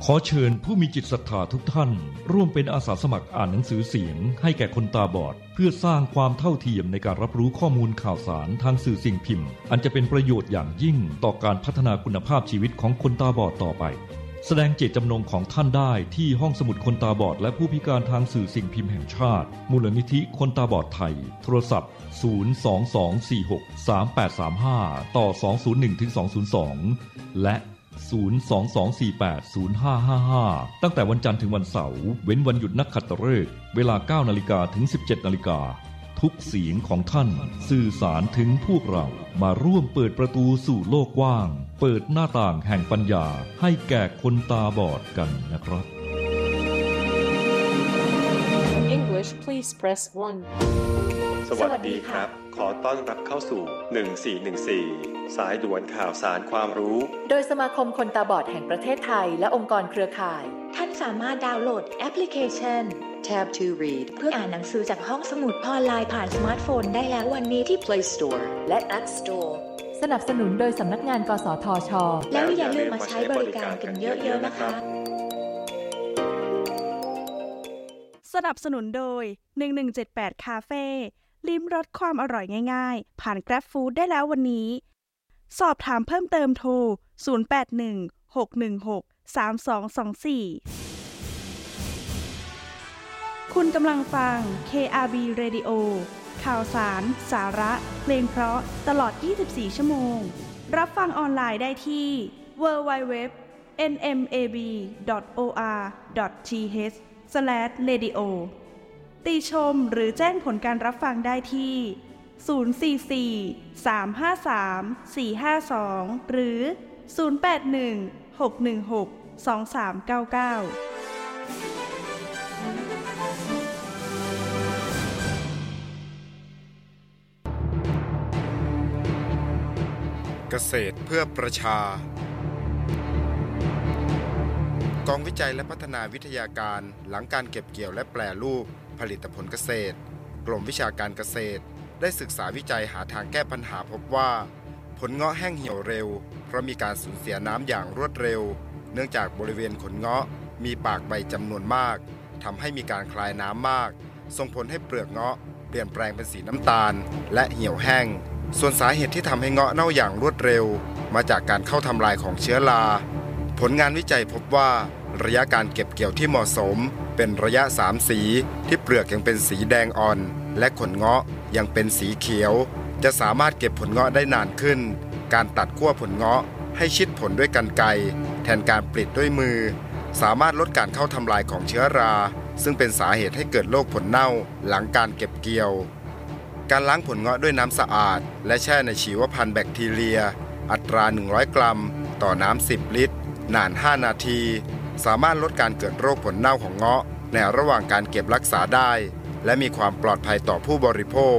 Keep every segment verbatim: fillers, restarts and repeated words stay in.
ขอเชิญผู้มีจิตศรัทธาทุกท่านร่วมเป็นอาสาสมัครอ่านหนังสือเสียงให้แก่คนตาบอดเพื่อสร้างความเท่าเทียมในการรับรู้ข้อมูลข่าวสารทางสื่อสิ่งพิมพ์อันจะเป็นประโยชน์อย่างยิ่งต่อการพัฒนาคุณภาพชีวิตของคนตาบอดต่อไปแสดงเจตจำนงของท่านได้ที่ห้องสมุดคนตาบอดและผู้พิการทางสื่อสิ่งพิมพ์แห่งชาติมูลนิธิคนตาบอดไทยโทรศัพท์ศูนย์ สอง สอง สี่ หก สาม แปด สาม ห้าต่อสองศูนย์หนึ่งถึงสองศูนย์สองและศูนย์ สอง สอง สี่ แปด ศูนย์ ห้า ห้า ห้าตั้งแต่วันจันทร์ถึงวันเสาร์เว้นวันหยุดนักขัตฤกษ์เวลา เก้านาฬิกา ถึง สิบเจ็ดนาฬิกาทุกเสียงของท่านสื่อสารถึงพวกเรามาร่วมเปิดประตูสู่โลกกว้างเปิดหน้าต่างแห่งปัญญาให้แก่คนตาบอดกันนะครับ English please press one สวัสดีครับขอต้อนรับเข้าสู่หนึ่งสี่หนึ่งสี่สายด่วนข่าวสารความรู้โดยสมาคมคนตาบอดแห่งประเทศไทยและองค์กรเครือข่ายท่านสามารถดาวน์โหลดแอปพลิเคชัน Tab to Read เพื่ออ่านหนังสือจากห้องสมุดออนไลน์ผ่านสมาร์ทโฟนได้แล้ววันนี้ที่ Play Store และ App Store สนับสนุนโดยสำนักงานกสทช. แล้วอย่าลืมมาใช้บริการกันเยอะๆนะคะสนับสนุนโดยหนึ่งหนึ่งเจ็ดแปดคาเฟ่ลิ้มรสความอร่อยง่ายๆผ่าน Grab Food ได้แล้ววันนี้สอบถามเพิ่มเติมโทรศูนย์ แปด หนึ่ง หก หนึ่ง หก สาม สอง สอง สี่คุณกำลังฟัง เค อาร์ บี Radio ข่าวสารสาระเพลงเพราะตลอดยี่สิบสี่ชั่วโมงรับฟังออนไลน์ได้ที่ ดับเบิลยู ดับเบิลยู ดับเบิลยู ดอท เอ็น เอ็ม เอ บี ดอท โอ อาร์ ดอท ที เอช สแลช เรดิโอ ติชมหรือแจ้งผลการรับฟังได้ที่ศูนย์ สี่ สี่ สาม ห้า สาม สี่ ห้า สองหรือศูนย์ แปด หนึ่ง หก หนึ่ง หก สอง สาม เก้า เก้าเกษตรเพื่อประชากองวิจัยและพัฒนาวิทยาการหลังการเก็บเกี่ยวและแปรรูปผลิตผลเกษตรกรมวิชาการเกษตรได้ศึกษาวิจัยหาทางแก้ปัญหาพบว่าผลเงาะแห้งเหี่ยวเร็วเพราะมีการสูญเสียน้ำอย่างรวดเร็วเนื่องจากบริเวณขนเงาะมีปากใบจำนวนมากทำให้มีการคลายน้ำมากส่งผลให้เปลือกเงาะเปลี่ยนแปลงเป็นสีน้ำตาลและเหี่ยวแห้งส่วนสาเหตุที่ทำให้เงาะเน่าอย่างรวดเร็วมาจากการเข้าทำลายของเชื้อราผลงานวิจัยพบว่าระยะการเก็บเกี่ยวที่เหมาะสมเป็นระยะสามสีที่เปลือกยังเป็นสีแดงอ่อนและขนเงาะยังเป็นสีเขียวจะสามารถเก็บผลเงาะได้นานขึ้นการตัดขั้วผลเงาะให้ชิดผลด้วยกรรไกรแทนการปลิดด้วยมือสามารถลดการเข้าทำลายของเชื้อราซึ่งเป็นสาเหตุให้เกิดโรคผลเน่าหลังการเก็บเกี่ยวการล้างผลเงาะด้วยน้ำสะอาดและแช่ในชีวพันธุ์แบคทีเรียอัตราหนึ่งร้อยกรัมต่อน้ำสิบลิตรนานห้านาทีสามารถลดการเกิดโรคผลเน่าของเงาะในระหว่างการเก็บรักษาได้และมีความปลอดภัยต่อผู้บริโภค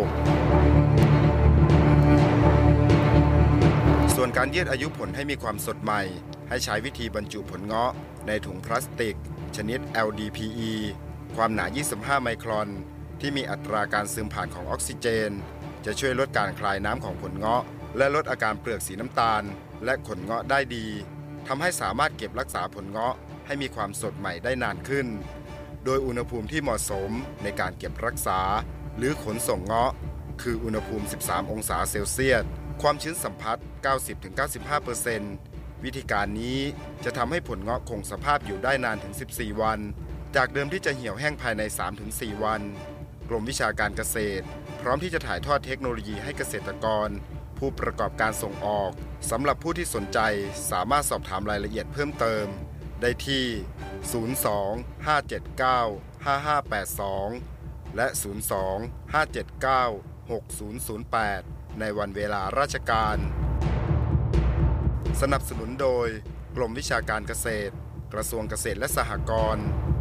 ส่วนการยืดอายุผลให้มีความสดใหม่ให้ใช้วิธีบรรจุผลเงาะในถุงพลาสติกชนิด แอล ดี พี อี ความหนายี่สิบห้าไมครอนที่มีอัตราการซึมผ่านของออกซิเจนจะช่วยลดการคลายน้ำของผลเงาะและลดอาการเปลือกสีน้ำตาลและขนเงาะได้ดีทำให้สามารถเก็บรักษาผลเงาะให้มีความสดใหม่ได้นานขึ้นโดยอุณหภูมิที่เหมาะสมในการเก็บรักษาหรือขนส่งเงาะคืออุณหภูมิสิบสามองศาเซลเซียสความชื้นสัมผัส เก้าสิบถึงเก้าสิบห้าเปอร์เซ็นต์ วิธีการนี้จะทำให้ผลเงาะคงสภาพอยู่ได้นานถึงสิบสี่วันจากเดิมที่จะเหี่ยวแห้งภายใน สามถึงสี่ วันกรมวิชาการเกษตรพร้อมที่จะถ่ายทอดเทคโนโลยีให้เกษตรกรผู้ประกอบการส่งออกสำหรับผู้ที่สนใจสามารถสอบถามรายละเอียดเพิ่มเติมได้ที่ศูนย์ สอง ห้า เจ็ด เก้า ห้า ห้า แปด สองและศูนย์ สอง ห้า เจ็ด เก้า หก ศูนย์ ศูนย์ แปดในวันเวลาราชการสนับสนุนโดยกรมวิชาการเกษตรกระทรวงเกษตรและสหกรณ์